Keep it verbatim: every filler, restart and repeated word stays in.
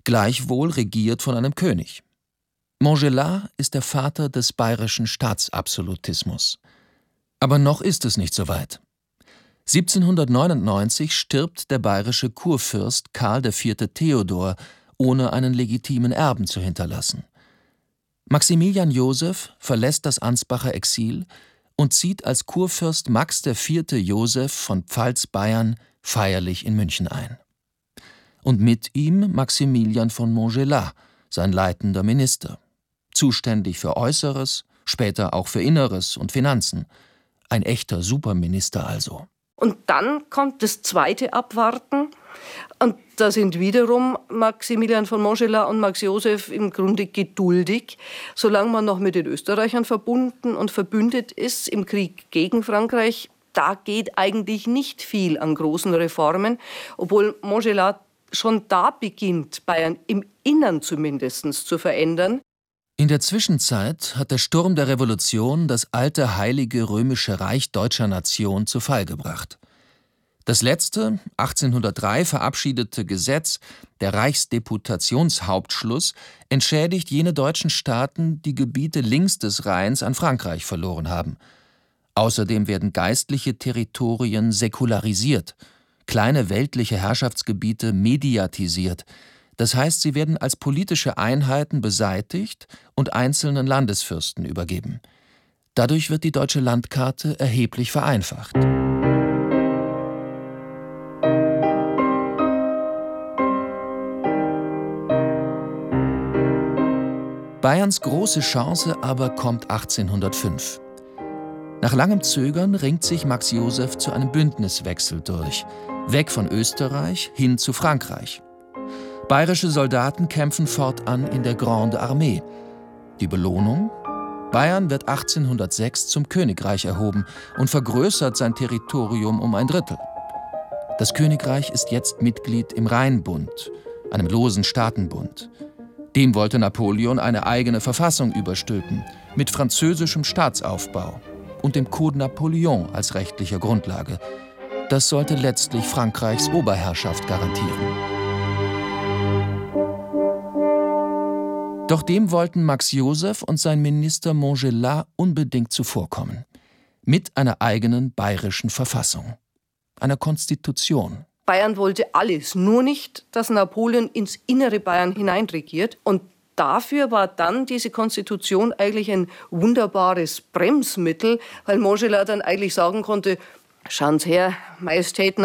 gleichwohl regiert von einem König. Montgelas ist der Vater des bayerischen Staatsabsolutismus. Aber noch ist es nicht so weit. siebzehnhundertneunundneunzig stirbt der bayerische Kurfürst Karl der Vierte Theodor, ohne einen legitimen Erben zu hinterlassen. Maximilian Joseph verlässt das Ansbacher Exil und zieht als Kurfürst Max der Vierte Joseph von Pfalz-Bayern feierlich in München ein. Und mit ihm Maximilian von Montgelas, sein leitender Minister, zuständig für Äußeres, später auch für Inneres und Finanzen. Ein echter Superminister also. Und dann kommt das zweite Abwarten. Und da sind wiederum Maximilian von Montgelas und Max Joseph im Grunde geduldig, solange man noch mit den Österreichern verbunden und verbündet ist im Krieg gegen Frankreich. Da geht eigentlich nicht viel an großen Reformen, obwohl Montgelas schon da beginnt, Bayern im Innern zumindest zu verändern. In der Zwischenzeit hat der Sturm der Revolution das alte Heilige Römische Reich deutscher Nation zu Fall gebracht. Das letzte, achtzehnhundertdrei verabschiedete Gesetz, der Reichsdeputationshauptschluss, entschädigt jene deutschen Staaten, die Gebiete links des Rheins an Frankreich verloren haben. Außerdem werden geistliche Territorien säkularisiert, kleine weltliche Herrschaftsgebiete mediatisiert. Das heißt, sie werden als politische Einheiten beseitigt und einzelnen Landesfürsten übergeben. Dadurch wird die deutsche Landkarte erheblich vereinfacht. Bayerns große Chance aber kommt achtzehnhundertfünf. Nach langem Zögern ringt sich Max Joseph zu einem Bündniswechsel durch, weg von Österreich hin zu Frankreich. Bayerische Soldaten kämpfen fortan in der Grande Armee. Die Belohnung? Bayern wird achtzehnhundertsechs zum Königreich erhoben und vergrößert sein Territorium um ein Drittel. Das Königreich ist jetzt Mitglied im Rheinbund, einem losen Staatenbund. Dem wollte Napoleon eine eigene Verfassung überstülpen, mit französischem Staatsaufbau und dem Code Napoleon als rechtlicher Grundlage. Das sollte letztlich Frankreichs Oberherrschaft garantieren. Doch dem wollten Max Joseph und sein Minister Montgelas unbedingt zuvorkommen. Mit einer eigenen bayerischen Verfassung, einer Konstitution. Bayern wollte alles, nur nicht, dass Napoleon ins innere Bayern hineinregiert. Und dafür war dann diese Konstitution eigentlich ein wunderbares Bremsmittel, weil Montgelas dann eigentlich sagen konnte, schauen Sie her, Majestäten,